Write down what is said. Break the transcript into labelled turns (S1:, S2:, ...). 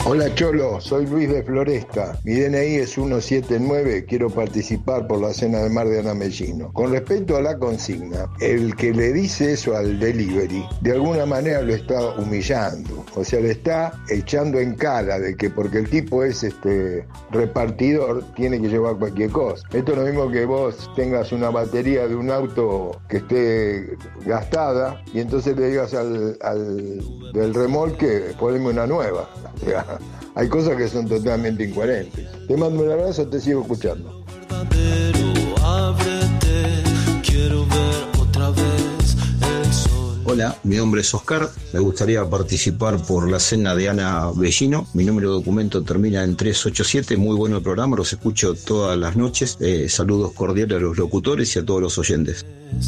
S1: Hola Cholo, soy Luis de Floresta. Mi DNI es 179, quiero participar por la cena de mar de Ana Mellino. Con respecto a la consigna, el que le dice eso al delivery, de alguna manera lo está humillando. O sea, le está echando en cara de que porque el tipo es repartidor, tiene que llevar cualquier cosa. Esto es lo mismo que vos tengas una batería de un auto que esté gastada y entonces le digas al del remolque, poneme una nueva. O sea, hay cosas que son totalmente incoherentes. Te mando un abrazo, te sigo escuchando.
S2: Hola, mi nombre es Oscar, me gustaría participar por la cena de Ana Bellino, mi número de documento termina en 387, muy bueno el programa, los escucho todas las noches, saludos cordiales a los locutores y a todos los oyentes.